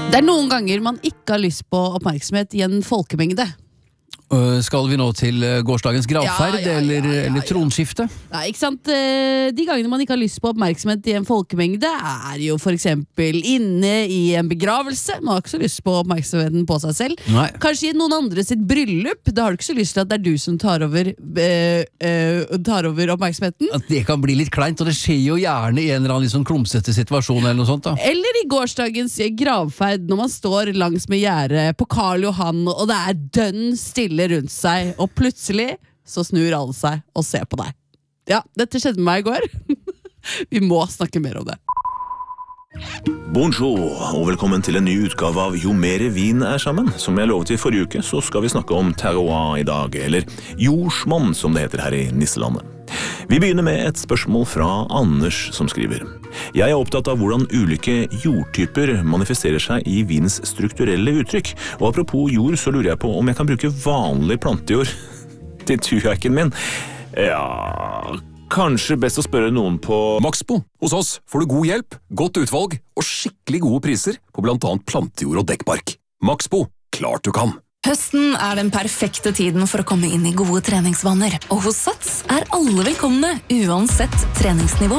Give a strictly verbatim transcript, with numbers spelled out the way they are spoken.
Det er noen ganger man ikke har lyst på oppmerksomhet i en folkemengde. Uh, skal vi nå til uh, gårsdagens gravferd, Ja, ja, ja, eller, ja, ja, eller tronskifte? Nei, ikke sant? Eh, De gangene man ikke har lyst på oppmerksomhet i en folkemengde, er jo for eksempel inne i en begravelse. Man har ikke så lyst på oppmerksomheten på seg selv. Nei. Kanskje i noen andre sitt bryllup. Da har du ikke så lyst til at det er du som tar over, eh, eh, tar over oppmerksomheten. At det kan bli litt kleint, og det skjer jo gjerne i en eller annen liksom klumsete situasjon eller noe sånt da. Eller i gårsdagens gravferd, når man står langs med gjerdet på Karl Johan, og det er dønn stille rundt seg, og plutselig så snur alle seg og ser på deg. Ja, dette skjedde med meg i går. Vi må snakke mer om det. Bonjour, og velkommen til en ny utgave av Jo mere vin er sammen. Som jeg lovet i forrige uke, så skal vi snakke om terroir i dag, eller jordsmonn som det heter her i Nisselandet. Vi begynner med et spørsmål fra Anders som skriver: Jeg er opptatt av hvordan ulike jordtyper manifesterer seg i vinens strukturelle uttrykk. Og apropos jord, så lurer jeg på om jeg kan bruke vanlig plantejord til turheiken min. Ja, kanskje best å spørre noen på Maxbo. Hos oss får du god hjelp, godt utvalg og skikkelig gode priser på blant annet plantejord og dekkbark. Maxbo, klart du kan! Høsten er den perfekte tiden for å komme inn i gode treningsvaner, og hos Sats er alle velkomne, uansett treningsnivå.